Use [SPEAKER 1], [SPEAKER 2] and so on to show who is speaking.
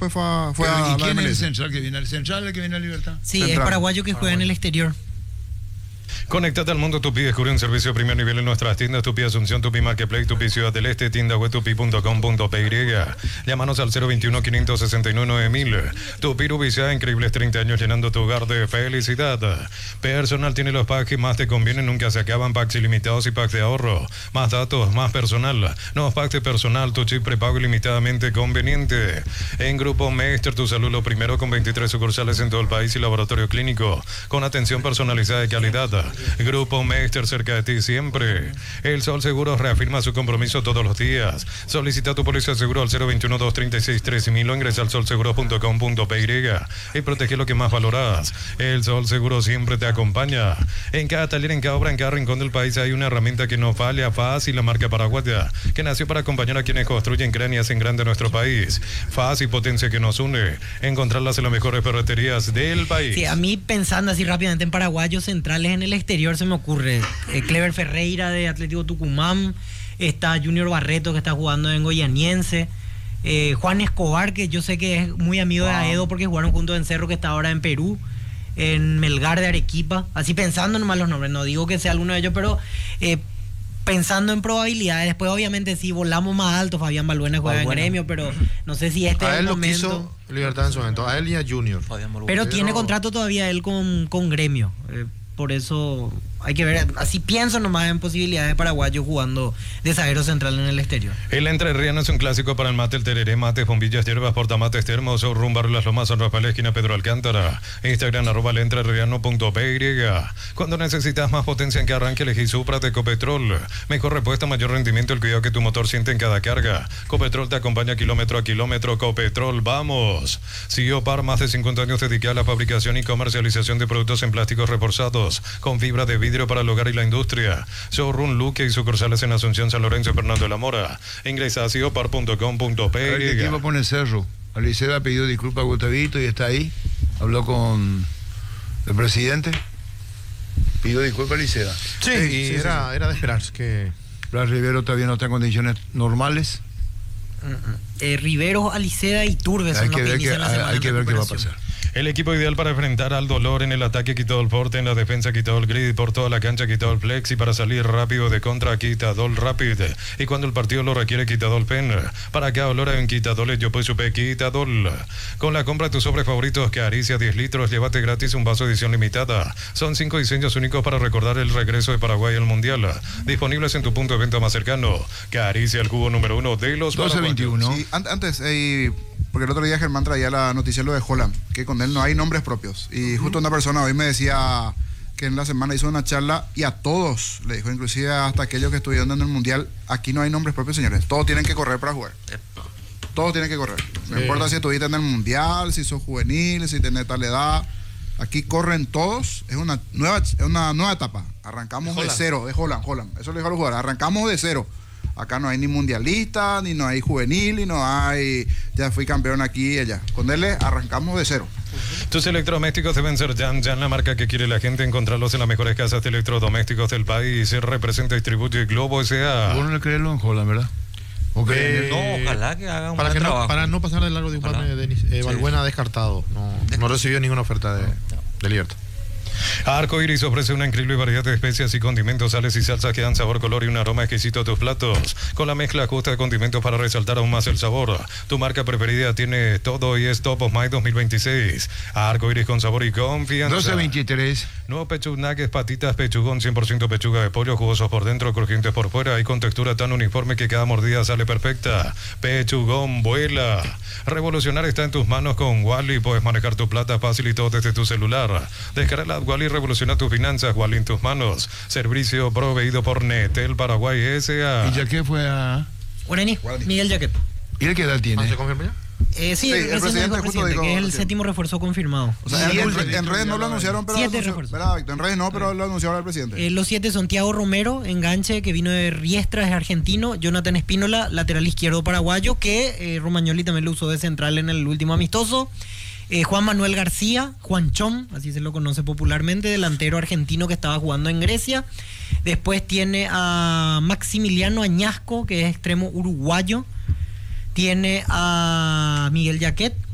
[SPEAKER 1] después fue a
[SPEAKER 2] ¿Y quién es el
[SPEAKER 1] MLS.
[SPEAKER 2] central que viene? ¿El central el que viene a Libertad?
[SPEAKER 3] Sí,
[SPEAKER 1] Central.
[SPEAKER 3] es paraguayo que juega en el exterior.
[SPEAKER 4] Conéctate al mundo Tupi, descubre un servicio de primer nivel en nuestras tiendas Tupi Asunción, Tupi Marketplace, Tupi Ciudad del Este, tienda web tupi.com.py. Llámanos al 021-569-9000. Tupi Ubicada, increíbles 30 años llenando tu hogar de felicidad. Personal tiene los packs que más te convienen, nunca se acaban, packs ilimitados y packs de ahorro. Más datos, más personal. Nuevos packs de personal, tu chip prepago ilimitadamente conveniente. En Grupo Meister, tu salud lo primero, con 23 sucursales en todo el país y laboratorio clínico, con atención personalizada de calidad. Grupo Meister, cerca de ti siempre. El Sol Seguros reafirma su compromiso todos los días. Solicita tu póliza de seguro al 021-236-3000 o ingresa al solseguros.com.py y protege lo que más valoras. El Sol Seguro siempre te acompaña. En cada taller, en cada obra, en cada rincón del país hay una herramienta que no falla, fácil, la marca paraguaya, que nació para acompañar a quienes construyen, crean y hacen grande nuestro país. Fácil, potencia que nos une. Encontrarlas en las mejores ferreterías del país.
[SPEAKER 3] Sí, a mí pensando así rápidamente en paraguayos centrales en el exterior se me ocurre Clever Ferreira de Atlético Tucumán, está Junior Barreto que está jugando en Goianiense, Juan Escobar, que yo sé que es muy amigo de Aedo porque jugaron juntos en Cerro, que está ahora en Perú, en Melgar de Arequipa, así pensando nomás los nombres, no digo que sea alguno de ellos, pero pensando en probabilidades. Después obviamente si volamos más alto, Fabián Balbuena juega en Gremio, pero no sé si este
[SPEAKER 5] A
[SPEAKER 3] es
[SPEAKER 5] él
[SPEAKER 3] el
[SPEAKER 5] lo
[SPEAKER 3] momento.
[SPEAKER 5] quiso Libertad en su momento, a él y a Junior.
[SPEAKER 3] Pero tiene contrato todavía él con Gremio. Por eso hay que ver, así pienso nomás en posibilidades de paraguayos jugando de zaguero central en el exterior.
[SPEAKER 4] El entrerriano es un clásico para el mate, el tereré, mates, bombillas, hierbas, portamates, termos, rumbar Las Lomas, San Rafael, esquina Pedro Alcántara. Instagram @elentreRriano.py. Cuando necesitas más potencia en que arranque, elegí Supra de Ecopetrol. Mejor repuesta, mayor rendimiento, el cuidado que tu motor siente en cada carga. Copetrol te acompaña kilómetro a kilómetro. Copetrol, vamos. Siguió Par, más de 50 años dedicada a la fabricación y comercialización de productos en plásticos reforzados con fibra de vidrio para el hogar y la industria. Showroom Luque y sucursales en Asunción, San Lorenzo y Fernando de la Mora. Ingresa a ciopar.com.py.
[SPEAKER 2] El equipo pone Cerro. Aliceda ha pedido disculpas a Gustavito y está ahí. Habló con el presidente. Pidió disculpas a Aliceda.
[SPEAKER 5] Sí, y era de esperarse que...
[SPEAKER 2] Blas Rivero todavía no está en condiciones normales.
[SPEAKER 3] Rivero, Aliceda y Turbe son los que inician la semana.
[SPEAKER 2] Hay que ver qué va a
[SPEAKER 3] recuperación.
[SPEAKER 2] pasar.
[SPEAKER 4] El equipo ideal para enfrentar al dolor en el ataque, quitado el porte, en la defensa, quitado el grid, por toda la cancha, quitado el flex, y para salir rápido de contra, quitado el rapid. Y cuando el partido lo requiere, quitado el pen. Para cada olor hay un quitador, yo pues supe quitador. Con la compra de tus sobres favoritos, que Aricia 10 litros, llévate gratis un vaso de edición limitada. Son 5 diseños únicos para recordar el regreso de Paraguay al Mundial. Disponibles en tu punto de venta más cercano. Que Aricia, el cubo número 1 de los
[SPEAKER 2] 12-21.
[SPEAKER 1] Sí, antes, porque el otro día Germán traía la noticia lo de Holland, que con él no hay nombres propios. Y justo una persona hoy me decía que en la semana hizo una charla y a todos, le dijo, inclusive hasta aquellos que estuvieron en el Mundial, aquí no hay nombres propios, señores. Todos tienen que correr para jugar. Todos tienen que correr. No importa si estuviste en el Mundial, si sos juvenil, si tenés tal edad. Aquí corren todos. Es una nueva etapa. Arrancamos de cero, de Holland. Eso le dijo a los jugadores. Arrancamos de cero. Acá no hay ni mundialista, ni no hay juvenil, ni no hay, ya fui campeón aquí y allá. Con él arrancamos de cero.
[SPEAKER 4] Tus electrodomésticos deben ser Jan, la marca que quiere la gente. Encontrarlos en las mejores casas de electrodomésticos del país. Representa, distribuye Globo S.A.
[SPEAKER 2] Vos no le crees en Holland, ¿verdad?
[SPEAKER 6] No, ojalá que haga un buen trabajo.
[SPEAKER 5] Para no pasar de largo de un par de Denis, Balbuena descartado. No recibió ninguna oferta de Libertad.
[SPEAKER 4] Arco Iris ofrece una increíble variedad de especias y condimentos, sales y salsas que dan sabor, color y un aroma exquisito a tus platos. Con la mezcla justa de condimentos para resaltar aún más el sabor. Tu marca preferida tiene todo y es Top of Mind 2026. Arco Iris con sabor y confianza.
[SPEAKER 2] 12-23.
[SPEAKER 4] Nuevo Pechug Nuggets, patitas pechugón, 100% pechuga de pollo, jugosos por dentro, crujientes por fuera y con textura tan uniforme que cada mordida sale perfecta. Pechugón vuela. Revolucionar está en tus manos con Wally. Puedes manejar tu plata fácil y todo desde tu celular. Descarga la Wally, revoluciona tus finanzas. Wally en tus manos. Servicio proveído por Netel Paraguay S.A.
[SPEAKER 2] ¿Y ya qué fue a...?
[SPEAKER 3] Guaraní, Miguel Jaquet.
[SPEAKER 2] ¿Y él qué edad tiene?
[SPEAKER 5] ¿Se confirma ya?
[SPEAKER 3] Sí, el presidente justo dijo, que es el séptimo refuerzo confirmado.
[SPEAKER 1] O sea, en redes no lo anunciaron, pero
[SPEAKER 3] 7 refuerzos.
[SPEAKER 1] ¿verdad, Víctor? En redes no, pero lo anunciaron el presidente.
[SPEAKER 3] Los 7 son Thiago Romero, enganche, que vino de Riestra, es argentino. Jonathan Espínola, lateral izquierdo paraguayo, que Romagnoli también lo usó de central en el último amistoso. Juan Manuel García, Juan Chom, así se lo conoce popularmente, delantero argentino que estaba jugando en Grecia. Después tiene a Maximiliano Añasco, que es extremo uruguayo. Tiene a Miguel Jaquet,